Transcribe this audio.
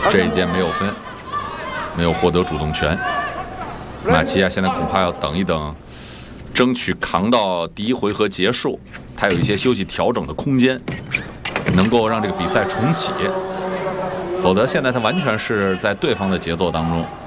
这一节没有分，没有获得主动权。马奇亚现在恐怕要等一等，争取扛到第一回合结束，他有一些休息调整的空间，能够让这个比赛重启。否则现在他完全是在对方的节奏当中。